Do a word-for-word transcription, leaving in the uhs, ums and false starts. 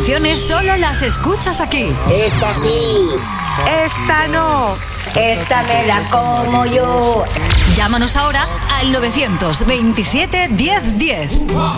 canciones solo las escuchas aquí. Esta sí. Esta no. Esta me la como yo. Llámanos ahora al novecientos veintisiete diez diez.